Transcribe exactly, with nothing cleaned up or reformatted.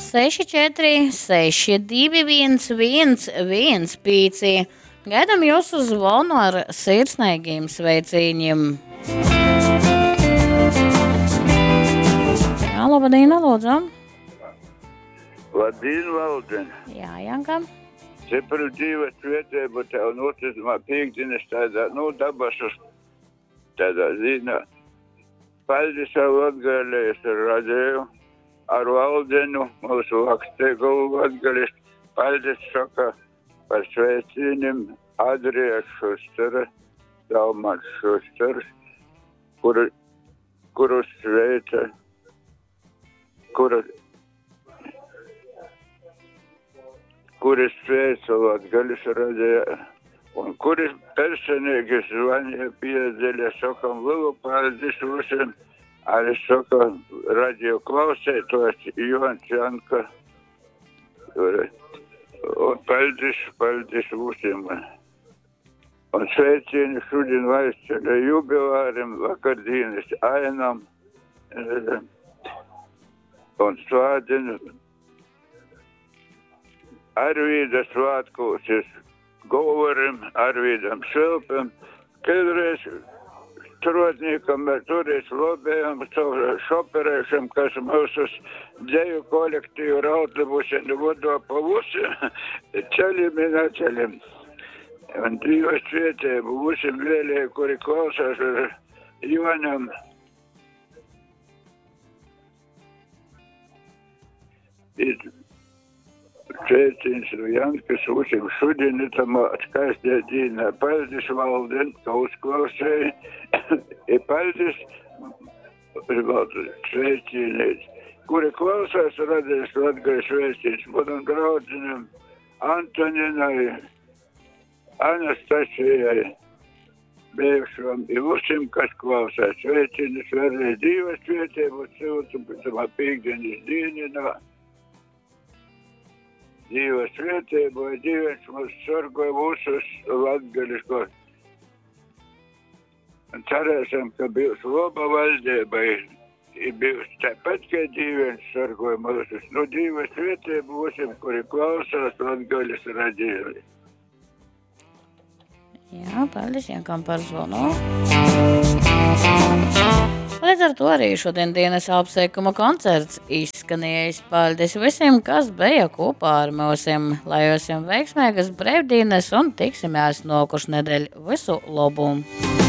seši četri seši divi viens viens viens pieci. Gaidām jūsu zvanu ar sirsnīgiem sveicieniem. Jā, labdien, lūdzu. Labdien, Valdien. Jā, Janka. Cepuru dzīves vietē, bet tev noticamā piekdienas tādā, nu, dabasas tādā zīnā. Paldies ar Latgali, es redzēju, ar Valdenu, mūsu vakstēgu Latgalis. Paldies saka par sveicīnim Adrija Šustera, Dalmats Šusters, kuru, kuru sveica, kuru kuris sveica Latgalis redzēja, un kuris personīgi zvanīja piedēļa, sakam, lielu paldies visiem, arī sakam, radio klausētos, Jons Janka, un paldies, paldies visiem. Un sveicieni šodien vaisceļa jubilārim, vakardienas Ainam, un svādinu Arvīda svētkos es Govarim, Arvīdam Šilpam, kādreiz strotniekam mēs toreiz lobējam savu šoperēšam, kas mūsu dzeju kolektīvu autobusi vodo pa visiem ceļiem un neceļiem. Un Dievas svētību visiem vēlēju, kuri klausās ar Jonam. Ir sveiciens Jankas visiem šodien itamā skaistā dīnā. Paldies, Valdien, ka uzklausēji. Ir paldies, sveicienēs, kuri klausās redzēs Latgaļas sveiciens. Manam draudzinam Antoninai, Anastasijai, bijušam, ir visiem, kas klausās. Sveicienus vēlreiz Dievas svētību, siltu, pitamā piekdienas dīnā. Dievas svētību, vai Dievs mūs sargoja visus latgaliskos. Un cerēsim, ka bijis laba valdība, ir bijis tāpat, ka Dievs sargoja mūsus. Nu, Dievas svētību visiem, kuri klausās Latgaļas radījumi. Jā, paldies Jankam par zvanu. Līdz ar to arī šodien dienas apsveikuma koncerts izskanējis. Paldies visiem, kas bija kopā ar mūsiem, lai jums veiksmīgas brīvdienas un tiksimies nākošu nedēļu. Visu labu!